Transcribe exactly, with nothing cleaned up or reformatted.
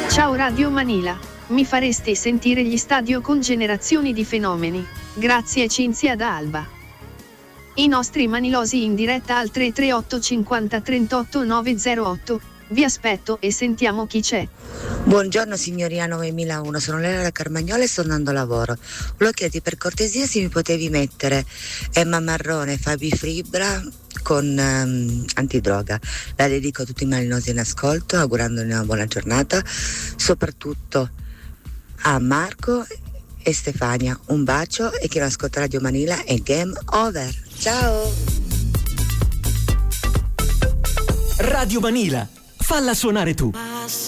Ciao Radio Manila, mi faresti sentire gli stadio con generazioni di fenomeni. Grazie Cinzia da Alba. I nostri manilosi in diretta al tre tre otto cinquanta trentotto novecentotto. Vi aspetto e sentiamo chi c'è. Buongiorno signoria novemilauno, sono Lena da Carmagnola e sto andando a lavoro. Volevo chiederti per cortesia se mi potevi mettere Emma Marrone, Fabi Fibra con um, Antidroga. La dedico a tutti i malinosi in ascolto, augurandone una buona giornata, soprattutto a Marco e Stefania. Un bacio e chi non ascolta Radio Manila è game over. Ciao! Radio Manila, falla suonare tu.